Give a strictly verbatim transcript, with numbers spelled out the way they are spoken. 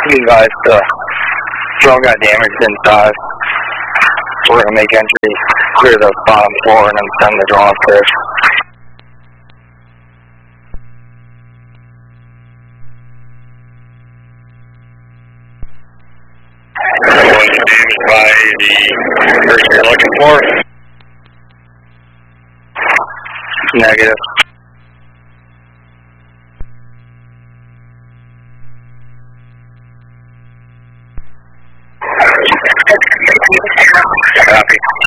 Be advised, the drone got damaged inside. We're going to make entry, clear the bottom floor, and then send the drone upstairs. Was damaged by the person you're looking for? Negative. Copy.